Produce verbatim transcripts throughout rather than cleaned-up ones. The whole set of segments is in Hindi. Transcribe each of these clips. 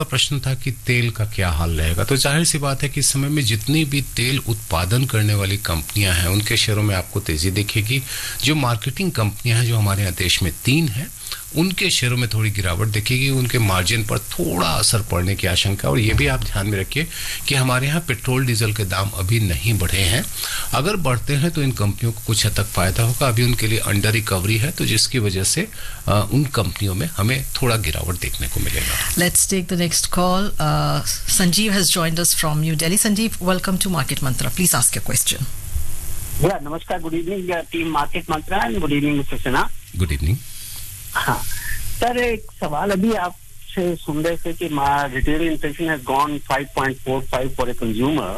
प्रश्न था कि तेल का क्या हाल रहेगा, तो जाहिर सी बात है कि इस समय में जितनी भी तेल उत्पादन करने वाली कंपनियां हैं उनके शेयरों में आपको तेजी दिखेगी। जो मार्केटिंग कंपनियां हैं जो हमारे यहाँ देश में तीन हैं उनके शेयरों में थोड़ी गिरावट दिखेगी, उनके मार्जिन पर थोड़ा असर पड़ने की आशंका। और ये भी आप ध्यान में रखिए कि हमारे यहाँ पेट्रोल डीजल के दाम अभी नहीं बढ़े हैं, अगर बढ़ते हैं तो इन कंपनियों को कुछ हद तक फायदा होगा। अभी उनके लिए अंडर रिकवरी है, तो जिसकी वजह से आ, उन कंपनियों में हमें थोड़ा गिरावट देखने को मिलेगा। Let's take the next call. Uh, Sanjeev has joined us from New Delhi. Sanjeev, welcome to Market Mantra. Please ask your question. Yeah, namaskar. Good evening, uh, team Market Mantra, and good evening, Mister Sinha. Good evening. हाँ सर, एक सवाल अभी आपसे सुन रहे थे कि retail inflation has gone five point four five for a consumer,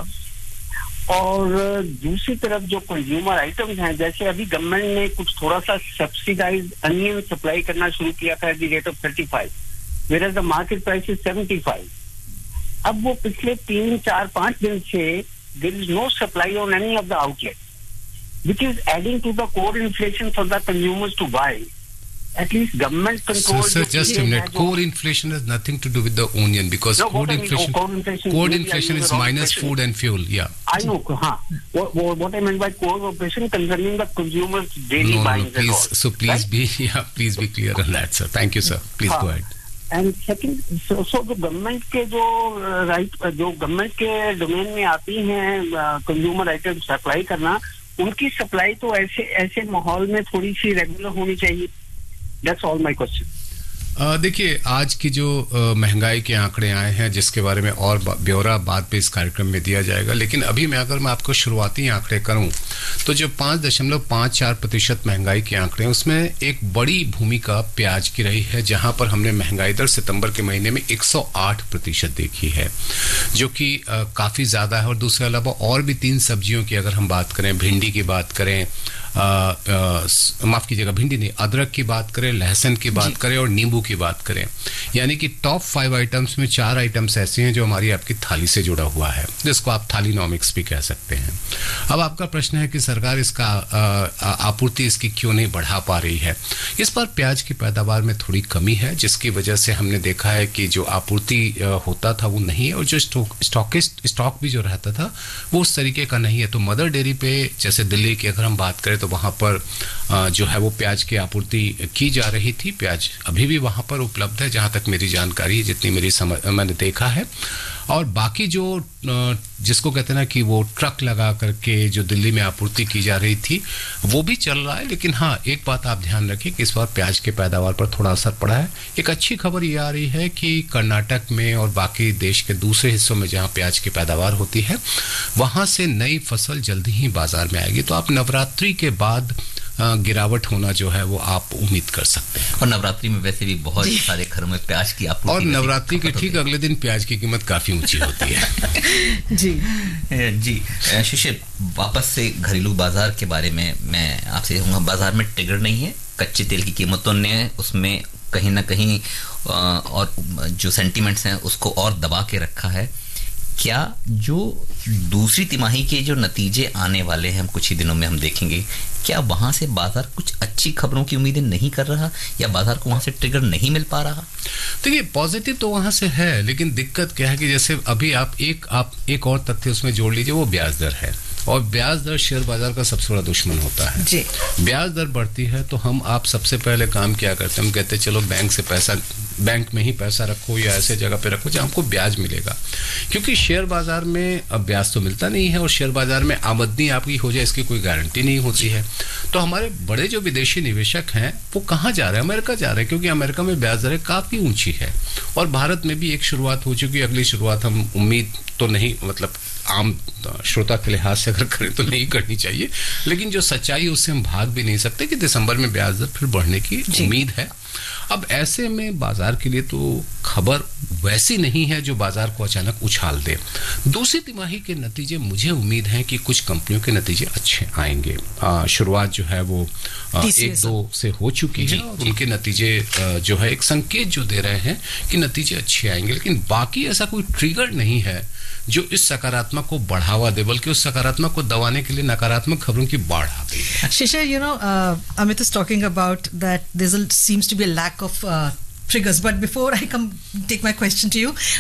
और दूसरी तरफ जो कंज्यूमर आइटम्स हैं, जैसे अभी गवर्नमेंट ने कुछ थोड़ा सा सब्सिडाइज अनियन सप्लाई करना शुरू किया था at the rate of thirty five, where as the market price is seventy five. अब वो पिछले तीन चार पांच दिन से there is no supply on any of the outlet, which is adding to the core inflation for the consumers to buy. At least government control. So, sir, just a minute. Core inflation has nothing to do with the onion because no, core inflation, core inflation, core inflation is minus food and fuel. Yeah. I know. Huh. What, what, what I meant by core inflation concerning the consumers' daily no, buying. No, please. So please right? be yeah, please be clear on that, sir. Thank you, sir. Please हाँ. go ahead. And second, so, so जो गवर्नमेंट के जो राइट जो गवर्नमेंट के डोमेन में आती हैं कंज्यूमर आइटम सप्लाई करना, उनकी सप्लाई तो ऐसे ऐसे माहौल में थोड़ी सी रेगुलर होनी चाहिए। That's all my question. uh, देखिए, आज की जो uh, महंगाई के आंकड़े आए हैं जिसके बारे में और ब्यौरा बाद पे इस कार्यक्रम में दिया जाएगा, लेकिन अभी मैं अगर मैं आपको शुरुआती आंकड़े करूं तो जो पाँच दशमलव पाँच चार प्रतिशत महंगाई के आंकड़े हैं उसमें एक बड़ी भूमिका प्याज की रही है, जहां पर हमने महंगाई दर सितंबर के महीने में एक सौ आठ प्रतिशत देखी है, जो कि uh, काफी ज्यादा है। और दूसरे अलावा और भी तीन सब्जियों की अगर हम बात करें, भिंडी की बात करें, माफ कीजिएगा भिंडी नहीं, अदरक की बात करें, लहसुन की बात करें और नींबू की बात करें, यानी कि टॉप फाइव आइटम्स में चार आइटम्स ऐसे हैं जो हमारी आपकी थाली से जुड़ा हुआ है, जिसको आप थालीनॉमिक्स भी कह सकते हैं। अब आपका प्रश्न है कि सरकार इसका आपूर्ति इसकी क्यों नहीं बढ़ा पा रही है। इस बार प्याज की पैदावार में थोड़ी कमी है, जिसकी वजह से हमने देखा है कि जो आपूर्ति होता था वो नहीं है, और जो स्टॉकिस्ट स्टॉक भी जो रहता था वो उस तरीके का नहीं है। तो मदर डेयरी पे जैसे दिल्ली की अगर हम बात करें तो वहां पर जो है वो प्याज की आपूर्ति की जा रही थी। प्याज अभी भी वहां पर उपलब्ध है जहां तक मेरी जानकारी है, जितनी मेरी समझ मैंने देखा है। और बाकी जो जिसको कहते हैं ना कि वो ट्रक लगा करके जो दिल्ली में आपूर्ति की जा रही थी वो भी चल रहा है। लेकिन हाँ, एक बात आप ध्यान रखिए कि इस बार प्याज के पैदावार पर थोड़ा असर पड़ा है। एक अच्छी खबर ये आ रही है कि कर्नाटक में और बाकी देश के दूसरे हिस्सों में जहां प्याज की पैदावार होती है वहां से नई फसल जल्दी ही बाजार में आएगी, तो आप नवरात्रि के बाद गिरावट होना जो है वो आप उम्मीद कर सकते हैं। और नवरात्रि में वैसे भी बहुत सारे घरों में प्याज की आपूर्ति, और नवरात्रि के ठीक अगले दिन प्याज की कीमत काफी ऊंची होती है। जी जी शिशिर, वापस से घरेलू बाजार के बारे में मैं आपसे कहूँगा, बाजार में ट्रिगर नहीं है, कच्चे तेल की कीमतों ने उसमें कहीं ना कहीं और जो सेंटीमेंट्स हैं उसको और दबा के रखा है। क्या जो दूसरी तिमाही के जो नतीजे आने वाले हैं हम कुछ ही दिनों में हम देखेंगे, क्या वहां से बाजार कुछ अच्छी खबरों की उम्मीदें नहीं कर रहा, या बाजार को वहां से ट्रिगर नहीं मिल पा रहा? देखिए, पॉजिटिव तो वहां से है, लेकिन दिक्कत क्या है कि जैसे अभी आप एक आप एक और तथ्य उसमें जोड़ लीजिए, वो ब्याज दर है। और ब्याज दर शेयर बाजार का सबसे बड़ा दुश्मन होता है जी। ब्याज दर बढ़ती है तो हम आप सबसे पहले काम क्या करते हैं, हम कहते हैं चलो बैंक से पैसा, बैंक में ही पैसा रखो या ऐसे जगह पे रखो जहां हमको ब्याज मिलेगा, क्योंकि शेयर बाजार में अब ब्याज तो मिलता नहीं है और शेयर बाजार में आमदनी आपकी हो जाए इसकी कोई गारंटी नहीं होती है। तो हमारे बड़े जो विदेशी निवेशक हैं वो कहाँ जा रहे हैं? अमेरिका जा रहे हैं, क्योंकि अमेरिका में ब्याज दरें काफी ऊंची है। और भारत में भी एक शुरुआत हो चुकी है, अगली शुरुआत हम उम्मीद तो नहीं, मतलब आम श्रोता के लिहाज से अगर करें तो नहीं करनी चाहिए, लेकिन जो सच्चाई उससे हम भाग भी नहीं सकते कि दिसंबर में ब्याज दर फिर बढ़ने की उम्मीद है। अब ऐसे में बाजार के लिए तो खबर वैसी नहीं है जो बाजार को अचानक उछाल दे। दूसरी तिमाही के नतीजे, मुझे उम्मीद है कि कुछ कंपनियों के नतीजे अच्छे आएंगे। आ, शुरुआत जो है वो आ, एक दो से हो चुकी है और उनके नतीजे आ, जो है एक संकेत जो दे रहे हैं कि नतीजे अच्छे आएंगे, लेकिन बाकी ऐसा कोई ट्रिगर नहीं है जो इस सकारात्मक को बढ़ावा दे, बल्कि उस सकारात्मक को दबाने के लिए नकारात्मक खबरों की बाढ़ आ गई है। Shishir, you know, uh, Amit is talking about that there seems to be a lack of uh, triggers. But before I come take my question to you,